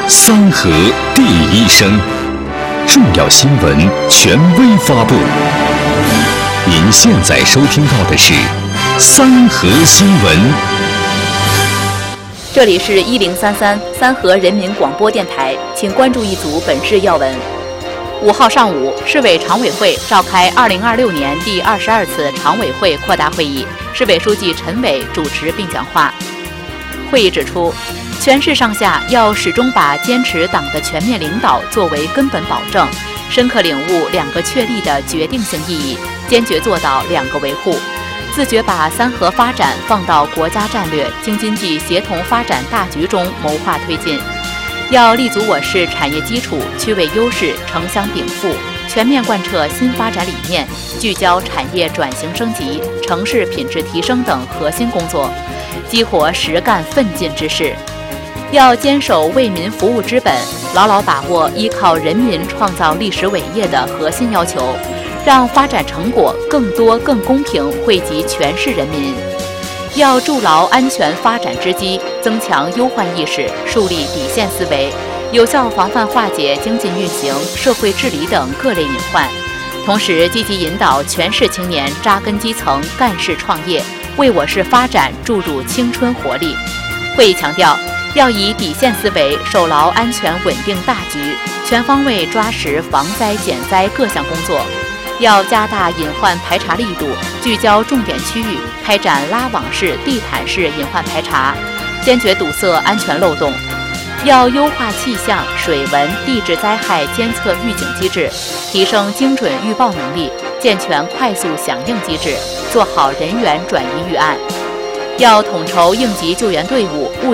三河第一声，重要新闻权威发布。您现在收听到的是三河新闻。 这里是1033三河人民广播电台，请关注一组本市要闻。5号上午，市委常委会召开2026年第22次常委会扩大会议，市委书记陈伟主持并讲话。会议指出，全市上下要始终把坚持党的全面领导作为根本保证，深刻领悟2个确立的决定性意义，坚决做到2个维护，自觉把三河发展放到国家战略京津冀协同发展大局中谋划推进。要立足我市产业基础，区位优势，城乡禀赋，全面贯彻新发展理念，聚焦产业转型升级、城市品质提升等核心工作，激活实干奋进之势。要坚守为民服务之本，牢牢把握依靠人民创造历史伟业的核心要求，让发展成果更多更公平惠及全市人民。要筑牢安全发展之基，增强忧患意识，树立底线思维，有效防范化解经济运行、社会治理等各类隐患，同时积极引导全市青年扎根基层、干事创业，为我市发展注入青春活力。会议强调，要以底线思维守牢安全稳定大局，全方位抓实防灾减灾各项工作。要加大隐患排查力度，聚焦重点区域，开展拉网式、地毯式隐患排查，坚决堵塞安全漏洞。要优化气象、水文、地质灾害监测预警机制，提升精准预报能力，健全快速响应机制，做好人员转移预案。要统筹应急救援队伍、物